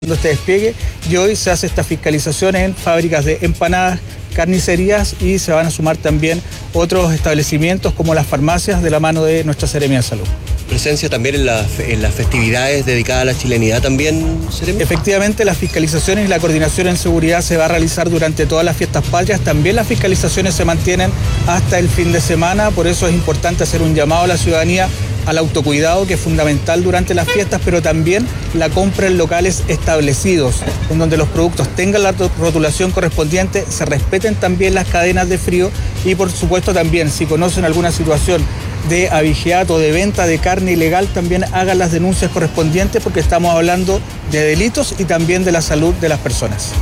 este despliegue, y hoy se hace esta fiscalización en fábricas de empanadas, carnicerías, y se van a sumar también otros establecimientos como las farmacias de la mano de nuestra Seremia de Salud. ¿Presencia también en las festividades dedicadas a la chilenidad también, Seremia? Efectivamente, las fiscalizaciones y la coordinación en seguridad se va a realizar durante todas las fiestas patrias. También las fiscalizaciones se mantienen hasta el fin de semana, por eso es importante hacer un llamado a la ciudadanía al autocuidado, que es fundamental durante las fiestas, pero también la compra en locales establecidos, en donde los productos tengan la rotulación correspondiente, se respeten también las cadenas de frío y, por supuesto, también si conocen alguna situación de abigeato, de venta de carne ilegal, también hagan las denuncias correspondientes, porque estamos hablando de delitos y también de la salud de las personas.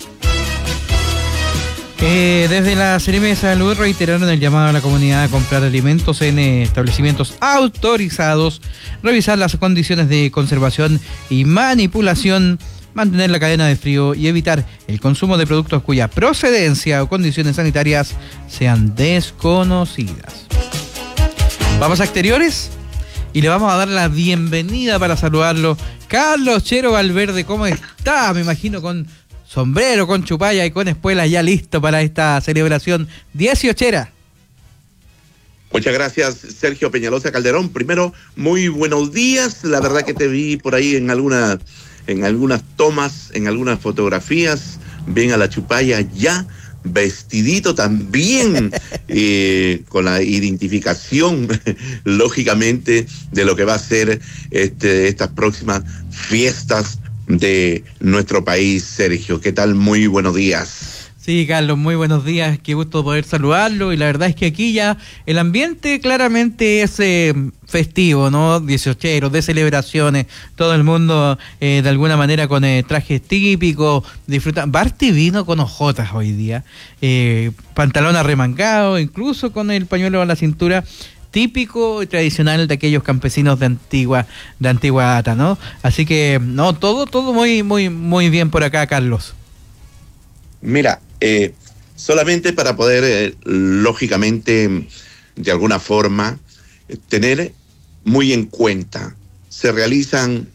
Desde la Seremia de Salud reiteraron el llamado a la comunidad a comprar alimentos en establecimientos autorizados, revisar las condiciones de conservación y manipulación, mantener la cadena de frío y evitar el consumo de productos cuya procedencia o condiciones sanitarias sean desconocidas. Vamos a exteriores y le vamos a dar la bienvenida para saludarlo. Carlos Chero Valverde, ¿cómo está? Me imagino con sombrero, con chupalla y con espuelas, ya listo para esta celebración 18era. Muchas gracias, Sergio Peñalosa Calderón. Primero, muy buenos días. La verdad que te vi por ahí en algunas tomas, en algunas fotografías. Ven a la chupalla ya, vestidito también, con la identificación, lógicamente, de lo que va a ser estas próximas fiestas de nuestro país. Sergio, ¿qué tal? Muy buenos días. Sí, Carlos, muy buenos días, qué gusto poder saludarlo, y la verdad es que aquí ya el ambiente claramente es festivo, ¿no? 18eros, de celebraciones, todo el mundo de alguna manera con trajes típicos, disfruta. Barty vino con ojotas hoy día, pantalón arremangado, incluso con el pañuelo a la cintura, típico y tradicional de aquellos campesinos de antigua data, ¿no? Así que, no, todo muy bien por acá, Carlos. Mira, solamente para poder, lógicamente, de alguna forma, tener muy en cuenta, se realizan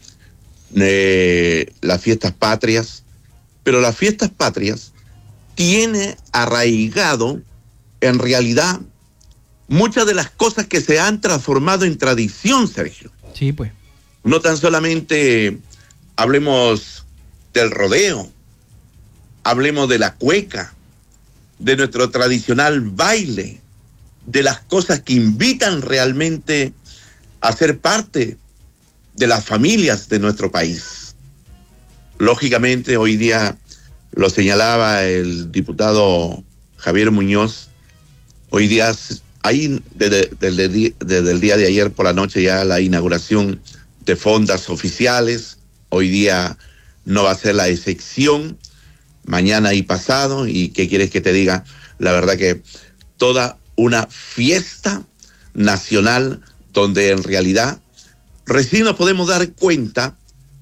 las fiestas patrias, pero las fiestas patrias tiene arraigado, en realidad, muchas de las cosas que se han transformado en tradición, Sergio. Sí, pues. No tan solamente hablemos del rodeo, hablemos de la cueca, de nuestro tradicional baile, de las cosas que invitan realmente a ser parte de las familias de nuestro país. Lógicamente, hoy día lo señalaba el diputado Javier Muñoz, hoy día hay desde el día de ayer por la noche ya la inauguración de fondas oficiales. Hoy día no va a ser la excepción, mañana y pasado. ¿Y qué quieres que te diga? La verdad que toda una fiesta nacional donde en realidad recién nos podemos dar cuenta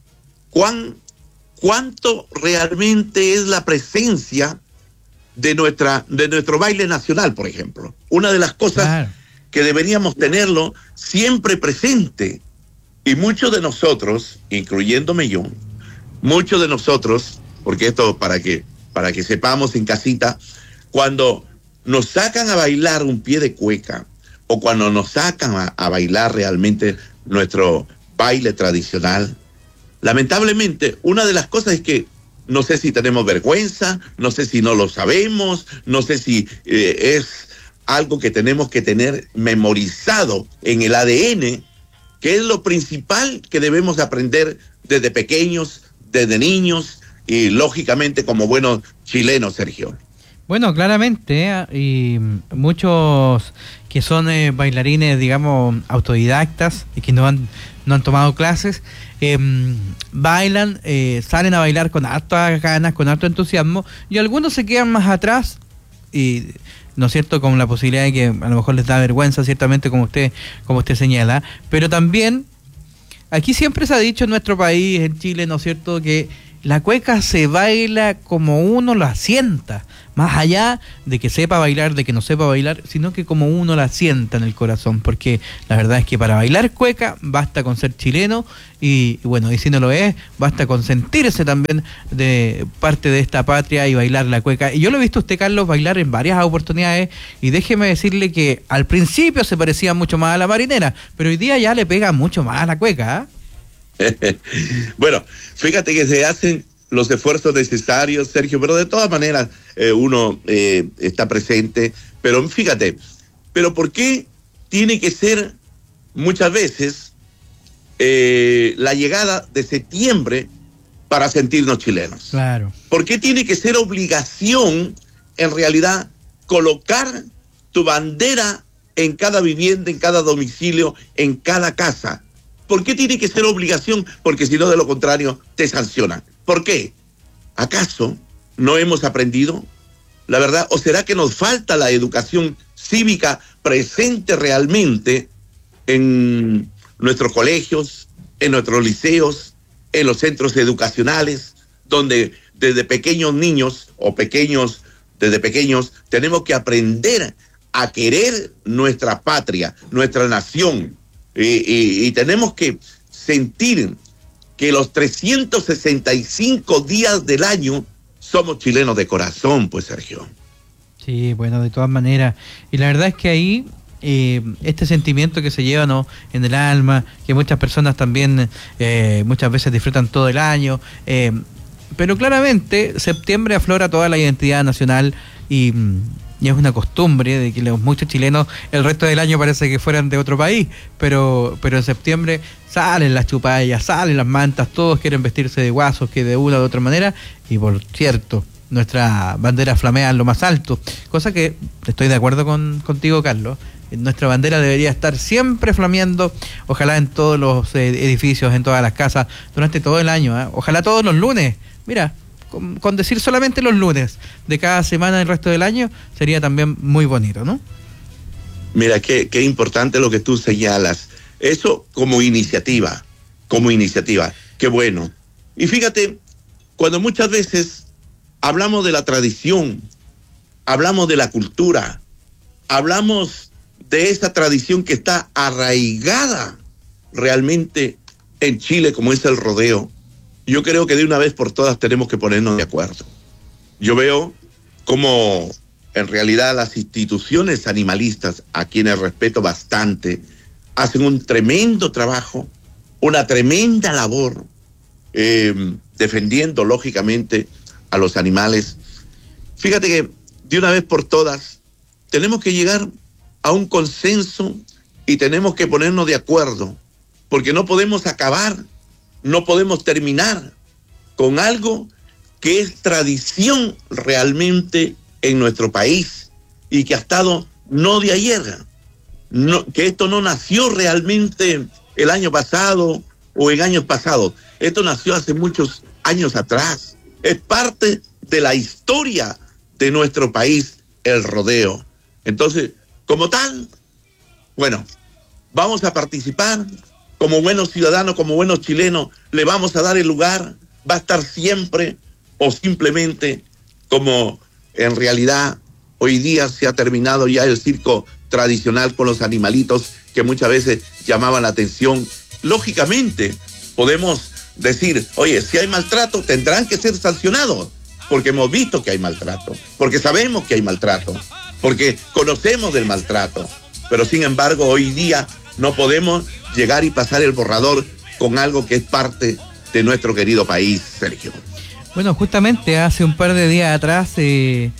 cuánto realmente es la presencia de nuestro baile nacional, por ejemplo. Una de las cosas que deberíamos tenerlo siempre presente. Y muchos de nosotros, incluyéndome yo, muchos de nosotros, porque esto para que sepamos en casita, cuando nos sacan a bailar un pie de cueca, o cuando nos sacan a bailar realmente nuestro baile tradicional, lamentablemente, una de las cosas es que no sé si tenemos vergüenza, no sé si no lo sabemos, no sé si es algo que tenemos que tener memorizado en el ADN, que es lo principal que debemos aprender desde pequeños, desde niños y lógicamente como buenos chilenos, Sergio. Bueno, claramente, y muchos que son bailarines, digamos, autodidactas y que no han tomado clases, bailan, salen a bailar con hartas ganas, con harto entusiasmo, y algunos se quedan más atrás, y ¿no es cierto?, con la posibilidad de que a lo mejor les da vergüenza, ciertamente, como usted señala, pero también aquí siempre se ha dicho en nuestro país, en Chile, ¿no es cierto?, que la cueca se baila como uno la sienta, más allá de que sepa bailar, de que no sepa bailar, sino que como uno la sienta en el corazón, porque la verdad es que para bailar cueca basta con ser chileno y bueno, y si no lo es, basta con sentirse también de parte de esta patria y bailar la cueca. Y yo lo he visto a usted, Carlos, bailar en varias oportunidades y déjeme decirle que al principio se parecía mucho más a la marinera, pero hoy día ya le pega mucho más a la cueca, ¿eh? Bueno, fíjate que se hacen los esfuerzos necesarios, Sergio, pero de todas maneras uno está presente. Pero fíjate, pero ¿por qué tiene que ser muchas veces la llegada de septiembre para sentirnos chilenos? Claro. ¿Por qué tiene que ser obligación, en realidad, colocar tu bandera en cada vivienda, en cada domicilio, en cada casa? ¿Por qué tiene que ser obligación? Porque si no, de lo contrario, te sancionan. ¿Por qué? ¿Acaso no hemos aprendido la verdad? ¿O será que nos falta la educación cívica presente realmente en nuestros colegios, en nuestros liceos, en los centros educacionales, donde desde pequeños niños o desde pequeños tenemos que aprender a querer nuestra patria, nuestra nación, y tenemos que sentir que los 365 días del año somos chilenos de corazón, pues, Sergio. Sí, bueno, de todas maneras. Y la verdad es que ahí este sentimiento que se lleva, ¿no?, en el alma, que muchas personas también muchas veces disfrutan todo el año, pero claramente septiembre aflora toda la identidad nacional y es una costumbre de que muchos chilenos el resto del año parece que fueran de otro país, pero en septiembre salen las chupallas, salen las mantas, todos quieren vestirse de guasos, que de una u otra manera, y por cierto, nuestra bandera flamea en lo más alto, cosa que estoy de acuerdo contigo, Carlos. Nuestra bandera debería estar siempre flameando, ojalá en todos los edificios, en todas las casas, durante todo el año, ¿eh? Ojalá todos los lunes, mira, con decir solamente los lunes de cada semana del resto del año, sería también muy bonito, ¿no? Mira, qué importante lo que tú señalas. Eso como iniciativa, qué bueno. Y fíjate, cuando muchas veces hablamos de la tradición, hablamos de la cultura, hablamos de esa tradición que está arraigada realmente en Chile, como es el rodeo, yo creo que de una vez por todas tenemos que ponernos de acuerdo. Yo veo cómo en realidad las instituciones animalistas, a quienes respeto bastante, hacen un tremendo trabajo, una tremenda labor, defendiendo lógicamente a los animales. Fíjate que de una vez por todas tenemos que llegar a un consenso y tenemos que ponernos de acuerdo, porque no podemos acabar, no podemos terminar con algo que es tradición realmente en nuestro país y que ha estado no de ayer, que esto no nació realmente el año pasado o en años pasados, esto nació hace muchos años atrás, es parte de la historia de nuestro país, el rodeo. Entonces, como tal, bueno, vamos a participar como buenos ciudadanos, como buenos chilenos, le vamos a dar el lugar, va a estar siempre o simplemente como en realidad hoy día se ha terminado ya el circo tradicional con los animalitos que muchas veces llamaban la atención. Lógicamente podemos decir, oye, si hay maltrato tendrán que ser sancionados, porque hemos visto que hay maltrato, porque sabemos que hay maltrato, porque conocemos del maltrato, pero sin embargo hoy día no podemos llegar y pasar el borrador con algo que es parte de nuestro querido país, Sergio. Bueno, justamente hace un par de días atrás se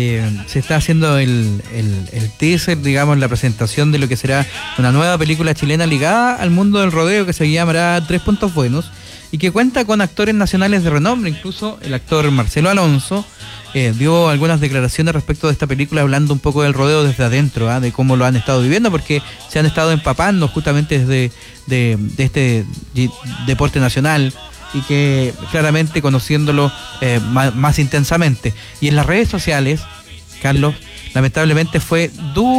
está haciendo el teaser, digamos, la presentación de lo que será una nueva película chilena ligada al mundo del rodeo que se llamará 3 Puntos Buenos y que cuenta con actores nacionales de renombre. Incluso el actor Marcelo Alonso dio algunas declaraciones respecto de esta película, hablando un poco del rodeo desde adentro, de cómo lo han estado viviendo, porque se han estado empapando justamente de este deporte nacional y que claramente conociéndolo más intensamente. Y en las redes sociales, Carlos, lamentablemente fue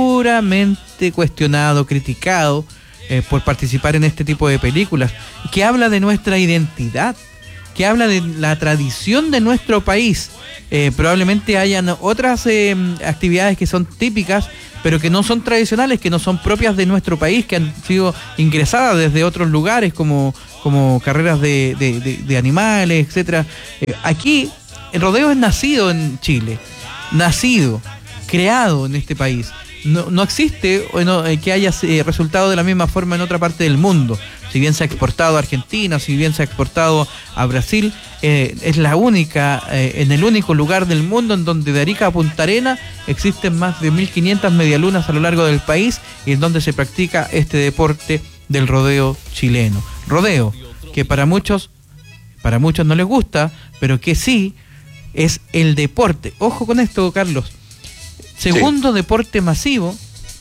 duramente cuestionado, criticado por participar en este tipo de películas, que habla de nuestra identidad, que habla de la tradición de nuestro país. Probablemente hayan otras actividades que son típicas, pero que no son tradicionales, que no son propias de nuestro país, que han sido ingresadas desde otros lugares, como carreras de animales, etcétera. Aquí, el rodeo es nacido en Chile, creado en este país. No existe que haya resultado de la misma forma en otra parte del mundo. Si bien se ha exportado a Argentina, si bien se ha exportado a Brasil, es la única, en el único lugar del mundo en donde de Arica a Punta Arenas existen más de 1.500 medialunas a lo largo del país, y en donde se practica este deporte del rodeo chileno. Rodeo que para muchos no les gusta, pero que sí es el deporte. Ojo con esto, Carlos. Segundo deporte masivo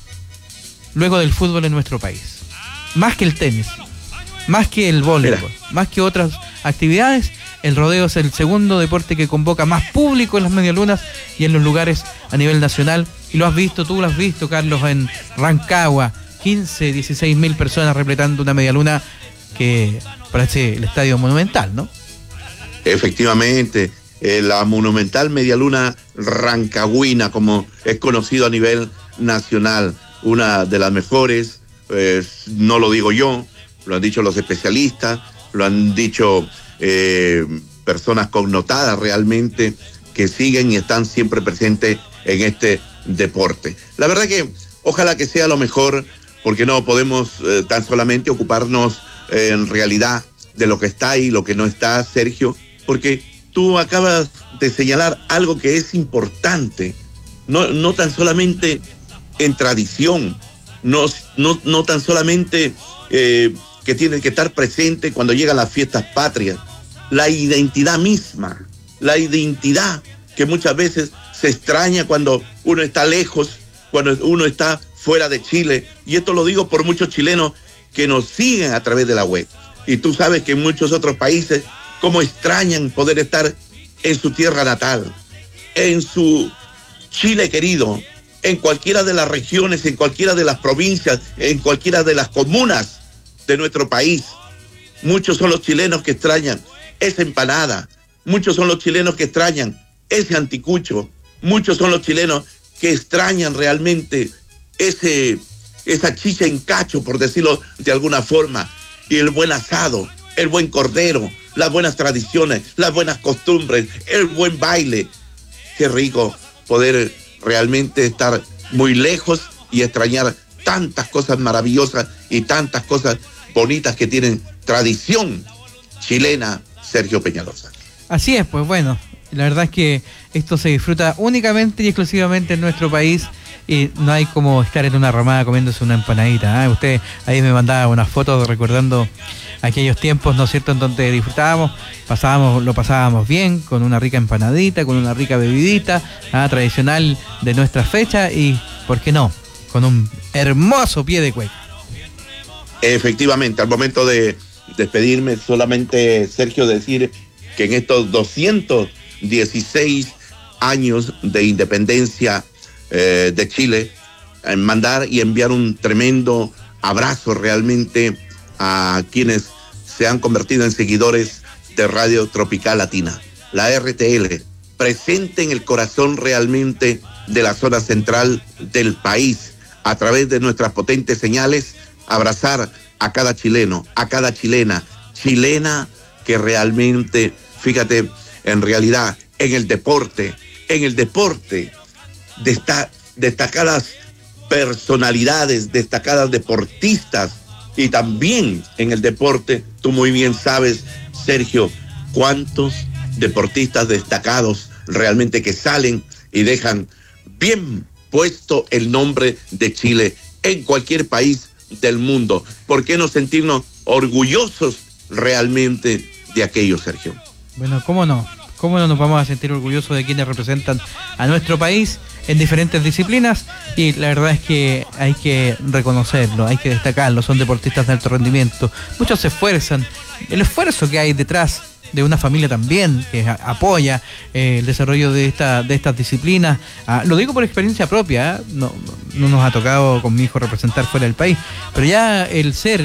luego del fútbol en nuestro país. Más que el tenis, más que el voleibol, más que otras actividades, el rodeo es el segundo deporte que convoca más público en las medialunas y en los lugares a nivel nacional. Y tú lo has visto, Carlos, en Rancagua, 15, 16 mil personas repletando una medialuna que parece el Estadio Monumental, ¿no? Efectivamente. La monumental medialuna rancagüina, como es conocido a nivel nacional, una de las mejores, no lo digo yo, lo han dicho los especialistas, lo han dicho personas connotadas realmente que siguen y están siempre presentes en este deporte. La verdad que ojalá que sea lo mejor, porque no podemos tan solamente ocuparnos en realidad de lo que está y lo que no está, Sergio, porque tú acabas de señalar algo que es importante, no tan solamente en tradición, no tan solamente que tiene que estar presente cuando llegan las fiestas patrias, la identidad misma, la identidad que muchas veces se extraña cuando uno está lejos, cuando uno está fuera de Chile, y esto lo digo por muchos chilenos que nos siguen a través de la web, y tú sabes que en muchos otros países cómo extrañan poder estar en su tierra natal, en su Chile querido, en cualquiera de las regiones, en cualquiera de las provincias, en cualquiera de las comunas de nuestro país. Muchos son los chilenos que extrañan esa empanada, muchos son los chilenos que extrañan ese anticucho, muchos son los chilenos que extrañan realmente esa chicha en cacho, por decirlo de alguna forma, y el buen asado, el buen cordero, las buenas tradiciones, las buenas costumbres, el buen baile. Qué rico poder realmente estar muy lejos y extrañar tantas cosas maravillosas y tantas cosas bonitas que tienen tradición chilena, Sergio Peñalosa. Así es, pues bueno, la verdad es que esto se disfruta únicamente y exclusivamente en nuestro país, y no hay como estar en una ramada comiéndose una empanadita. Usted ahí me mandaba unas fotos recordando aquellos tiempos, ¿no es cierto?, en donde disfrutábamos, lo pasábamos bien, con una rica empanadita, con una rica bebidita, tradicional de nuestra fecha, y, ¿por qué no?, con un hermoso pie de cueca. Efectivamente, al momento de despedirme, solamente, Sergio, decir que en estos 216 años de independencia de Chile, mandar y enviar un tremendo abrazo realmente a quienes se han convertido en seguidores de Radio Tropical Latina, la RTL, presente en el corazón realmente de la zona central del país, a través de nuestras potentes señales, abrazar a cada chileno, a cada chilena que realmente, fíjate, en realidad, en el deporte, destacadas personalidades, destacadas deportistas, y también en el deporte, tú muy bien sabes, Sergio, cuántos deportistas destacados realmente que salen y dejan bien puesto el nombre de Chile en cualquier país del mundo. ¿Por qué no sentirnos orgullosos realmente de aquello, Sergio? Bueno, ¿cómo no? ¿Cómo no nos vamos a sentir orgullosos de quienes representan a nuestro país en diferentes disciplinas? Y la verdad es que hay que reconocerlo, hay que destacarlo. Son deportistas de alto rendimiento. Muchos se esfuerzan. El esfuerzo que hay detrás de una familia también que apoya el desarrollo de estas disciplinas. Lo digo por experiencia propia, no nos ha tocado con mi hijo representar fuera del país, pero ya el ser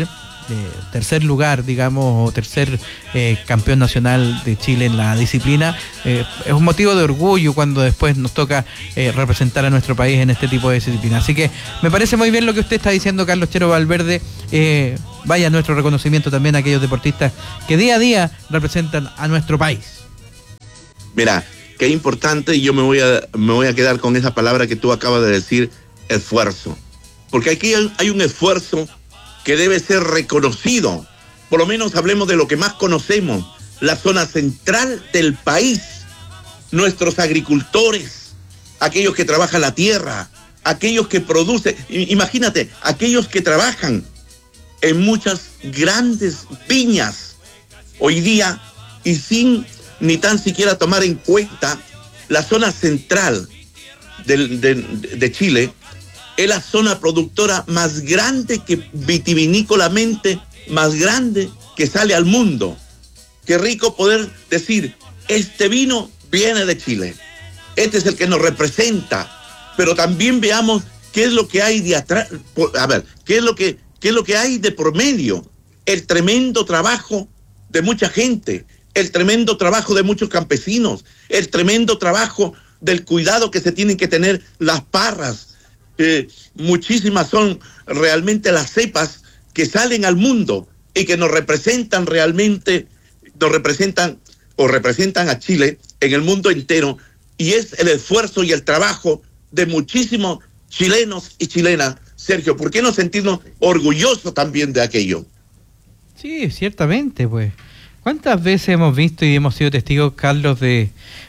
tercer lugar, digamos, o tercer campeón nacional de Chile en la disciplina, es un motivo de orgullo cuando después nos toca representar a nuestro país en este tipo de disciplina. Así que me parece muy bien lo que usted está diciendo, Carlos Chero Valverde. Vaya nuestro reconocimiento también a aquellos deportistas que día a día representan a nuestro país. Mira, qué importante, y yo me voy a quedar con esa palabra que tú acabas de decir, esfuerzo. Porque aquí hay un esfuerzo que debe ser reconocido. Por lo menos hablemos de lo que más conocemos, la zona central del país, nuestros agricultores, aquellos que trabajan la tierra, aquellos que producen, imagínate, aquellos que trabajan en muchas grandes viñas hoy día y sin ni tan siquiera tomar en cuenta la zona central de Chile. Es la zona productora más grande, que vitivinícolamente más grande que sale al mundo. Qué rico poder decir, este vino viene de Chile, este es el que nos representa, pero también veamos qué es lo que hay de atrás, qué es lo que hay de por medio, el tremendo trabajo de mucha gente, el tremendo trabajo de muchos campesinos, el tremendo trabajo del cuidado que se tienen que tener las parras. Muchísimas son realmente las cepas que salen al mundo y que nos representan realmente, representan a Chile en el mundo entero, y es el esfuerzo y el trabajo de muchísimos chilenos y chilenas. Sergio, ¿por qué no sentirnos orgullosos también de aquello? Sí, ciertamente, pues. ¿Cuántas veces hemos visto y hemos sido testigos, Carlos, de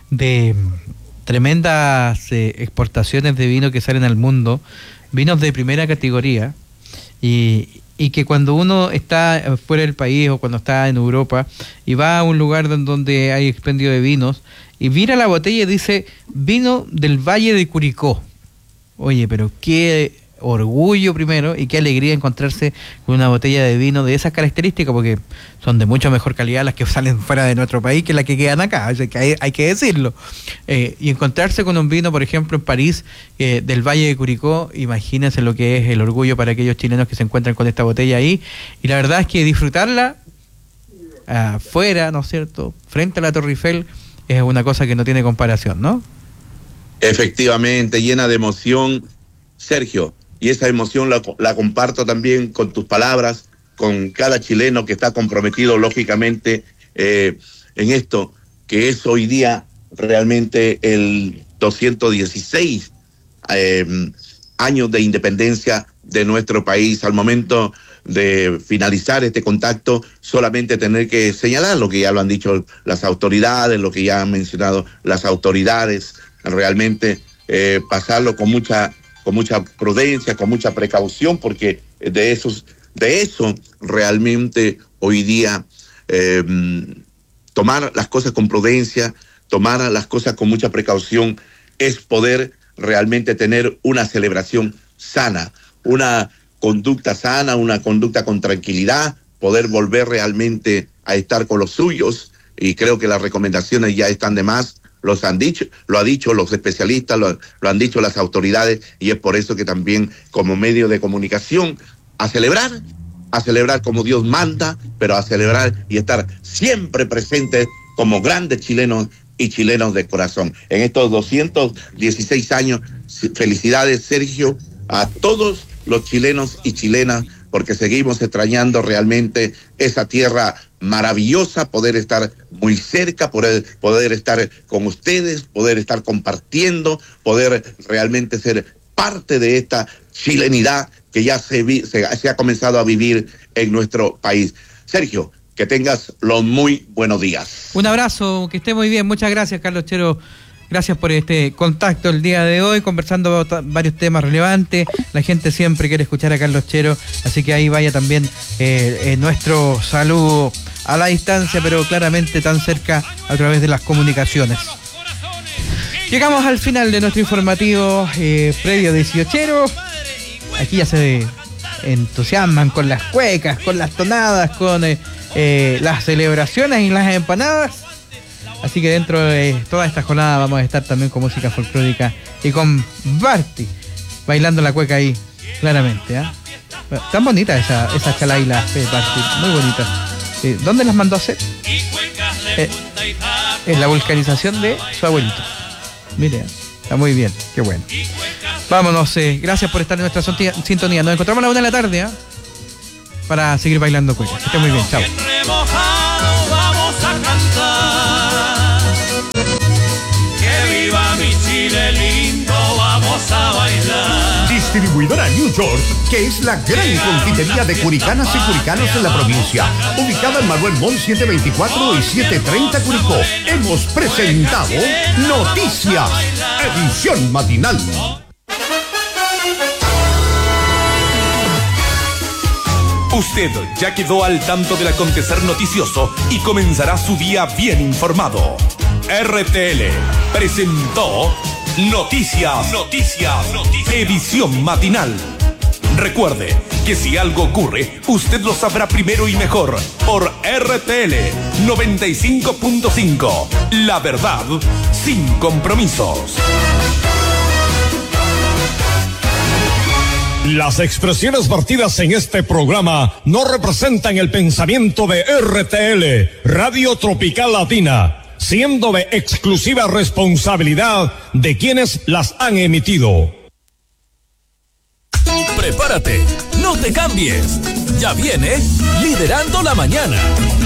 tremendas exportaciones de vino que salen al mundo, vinos de primera categoría, y que cuando uno está fuera del país o cuando está en Europa y va a un lugar donde hay expendio de vinos y mira la botella y dice vino del Valle de Curicó? Oye, pero qué orgullo primero y qué alegría encontrarse con una botella de vino de esas características, porque son de mucho mejor calidad las que salen fuera de nuestro país que las que quedan acá, hay que decirlo. Y encontrarse con un vino, por ejemplo, en París, del Valle de Curicó, imagínense lo que es el orgullo para aquellos chilenos que se encuentran con esta botella ahí, y la verdad es que disfrutarla afuera, ¿no es cierto?, frente a la Torre Eiffel, es una cosa que no tiene comparación, ¿no? Efectivamente, llena de emoción, Sergio. Y esa emoción la comparto también con tus palabras, con cada chileno que está comprometido, lógicamente, en esto, que es hoy día realmente el 216 años de independencia de nuestro país. Al momento de finalizar este contacto, solamente tener que señalar lo que ya lo han dicho las autoridades, lo que ya han mencionado las autoridades, realmente pasarlo con mucha prudencia, con mucha precaución, porque de eso realmente hoy día tomar las cosas con prudencia, tomar las cosas con mucha precaución, es poder realmente tener una celebración sana, una conducta sana, una conducta con tranquilidad, poder volver realmente a estar con los suyos, y creo que las recomendaciones ya están de más. Lo han dicho los especialistas, lo han dicho las autoridades, y es por eso que también como medio de comunicación a celebrar como Dios manda, pero a celebrar y estar siempre presentes como grandes chilenos y chilenos de corazón. En estos 216 años, felicidades, Sergio, a todos los chilenos y chilenas, porque seguimos extrañando realmente esa tierra maravillosa, poder estar muy cerca, poder estar con ustedes, poder estar compartiendo, poder realmente ser parte de esta chilenidad que ya se ha comenzado a vivir en nuestro país. Sergio, que tengas los muy buenos días. Un abrazo, que esté muy bien. Muchas gracias, Carlos Chero. Gracias por este contacto el día de hoy, conversando varios temas relevantes. La gente siempre quiere escuchar a Carlos Chero, así que ahí vaya también nuestro saludo a la distancia, pero claramente tan cerca a través de las comunicaciones. Llegamos al final de nuestro informativo previo 18. Aquí ya se entusiasman con las cuecas, con las tonadas, con las celebraciones y las empanadas. Así que dentro de toda esta jornada vamos a estar también con música folclórica y con Barty bailando la cueca ahí, claramente, Tan bonita esa chalaila, muy bonita. ¿Dónde las mandó a hacer? En la vulcanización de su abuelito. Mire, está muy bien, qué bueno. Vámonos, gracias por estar en nuestra sintonía. Nos encontramos a la 1 de la tarde para seguir bailando cueca. Que esté muy bien, chao. Vamos a cantar. Que viva mi Chile lindo, vamos a bailar. Distribuidora New York, que es la gran confitería de curicanas y curicanos en la provincia, ubicada en Manuel Montt 724 y 730 Curicó. Hemos presentado Noticias, edición matinal. Usted ya quedó al tanto del acontecer noticioso y comenzará su día bien informado. RTL presentó Noticias, edición matinal. Recuerde que si algo ocurre, usted lo sabrá primero y mejor por RTL 95.5. La verdad sin compromisos. Las expresiones vertidas en este programa no representan el pensamiento de RTL, Radio Tropical Latina, siendo de exclusiva responsabilidad de quienes las han emitido. Prepárate, no te cambies. Ya viene Liderando la Mañana.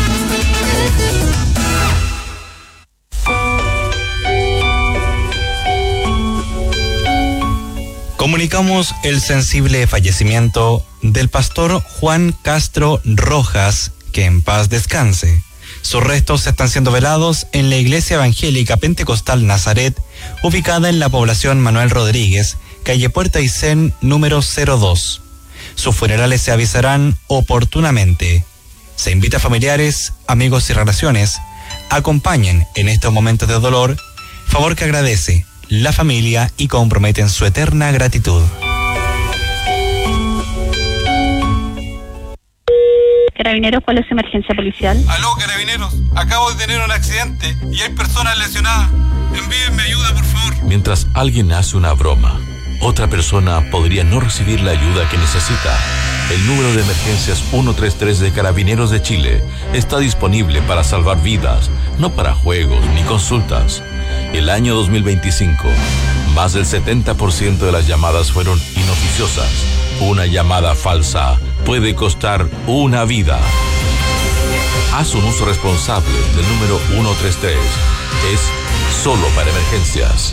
Comunicamos el sensible fallecimiento del pastor Juan Castro Rojas, que en paz descanse. Sus restos están siendo velados en la Iglesia Evangélica Pentecostal Nazaret, ubicada en la población Manuel Rodríguez, calle Puerta Aysén, número 02. Sus funerales se avisarán oportunamente. Se invita a familiares, amigos y relaciones acompañen en estos momentos de dolor, favor que agradece la familia y comprometen su eterna gratitud. Carabineros, ¿cuál es su emergencia policial? Aló, Carabineros, acabo de tener un accidente y hay personas lesionadas. Envíenme ayuda, por favor. Mientras alguien hace una broma, otra persona podría no recibir la ayuda que necesita. El número de emergencias 133 de Carabineros de Chile está disponible para salvar vidas, no para juegos ni consultas. El año 2025, más del 70% de las llamadas fueron inoficiosas. Una llamada falsa puede costar una vida. Haz un uso responsable del número 133. Es solo para emergencias.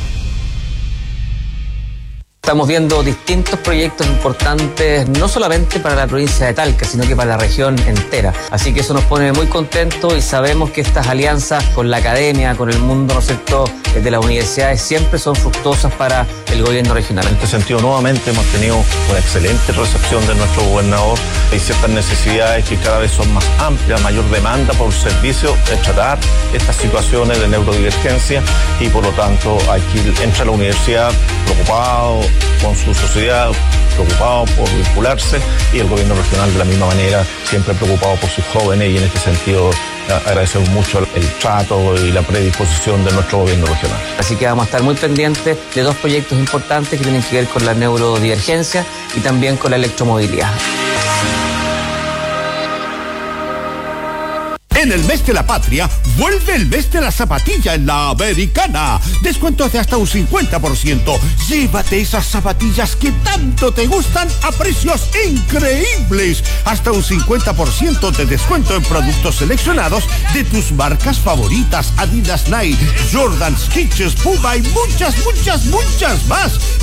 Estamos viendo distintos proyectos importantes, no solamente para la provincia de Talca, sino que para la región entera. Así que eso nos pone muy contentos y sabemos que estas alianzas con la academia, con el mundo, ¿no es cierto?, de las universidades siempre son fructuosas para el gobierno regional. En este sentido, nuevamente hemos tenido una excelente recepción de nuestro gobernador. Hay ciertas necesidades que cada vez son más amplias, mayor demanda por servicio de tratar estas situaciones de neurodivergencia y por lo tanto aquí entra la universidad preocupado con su sociedad, preocupado por vincularse, y el gobierno regional de la misma manera, siempre preocupado por sus jóvenes, y en este sentido agradecemos mucho el trato y la predisposición de nuestro gobierno regional. Así que vamos a estar muy pendientes de dos proyectos importantes que tienen que ver con la neurodivergencia y también con la electromovilidad. En el mes de la patria, vuelve el mes de la zapatilla en la Americana. Descuentos de hasta un 50%. Llévate esas zapatillas que tanto te gustan a precios increíbles. Hasta un 50% de descuento en productos seleccionados de tus marcas favoritas. Adidas, Nike, Jordan, Skechers, Puma y muchas más.